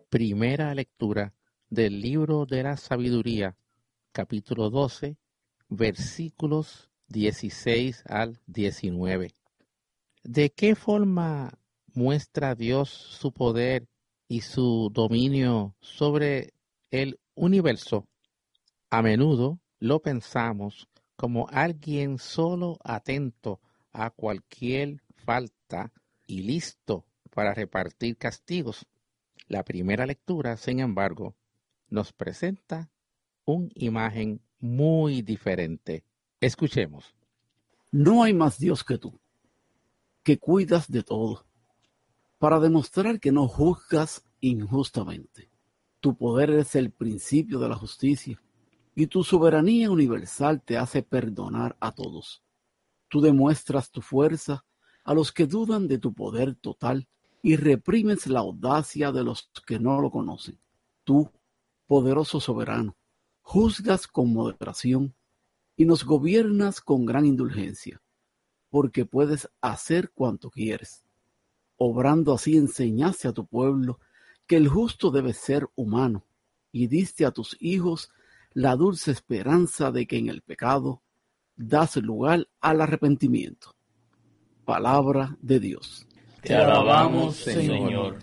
Primera lectura del libro de la sabiduría, capítulo 12, versículos 16 al 19. ¿De qué forma muestra Dios su poder y su dominio sobre el universo? A menudo lo pensamos como alguien solo atento a cualquier falta y listo para repartir castigos. La primera lectura, sin embargo, nos presenta una imagen muy diferente. Escuchemos. No hay más Dios que tú, que cuidas de todo, para demostrar que no juzgas injustamente. Tu poder es el principio de la justicia, y tu soberanía universal te hace perdonar a todos. Tú demuestras tu fuerza a los que dudan de tu poder total y reprimes la audacia de los que no lo conocen. Tú, poderoso soberano, juzgas con moderación y nos gobiernas con gran indulgencia, porque puedes hacer cuanto quieres. Obrando así enseñaste a tu pueblo que el justo debe ser humano, y diste a tus hijos la dulce esperanza de que en el pecado das lugar al arrepentimiento. Palabra de Dios. Te alabamos, Señor.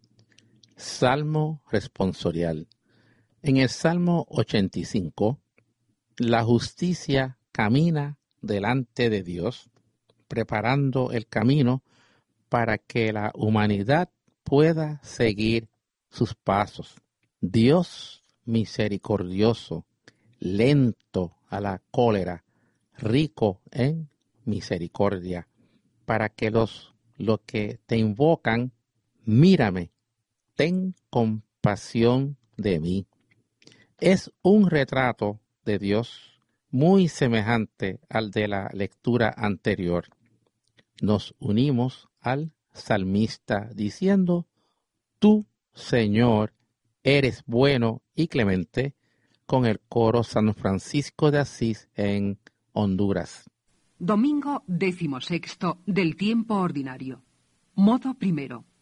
Salmo responsorial. En el Salmo 85, la justicia camina delante de Dios, preparando el camino para que la humanidad pueda seguir sus pasos. Dios misericordioso, lento a la cólera, rico en misericordia, para que los que te invocan, mírame, ten compasión de mí. Es un retrato de Dios muy semejante al de la lectura anterior. Nos unimos al salmista diciendo: Tú, Señor, eres bueno y clemente, con el coro San Francisco de Asís en Honduras. Domingo 16 del tiempo ordinario. Modo primero.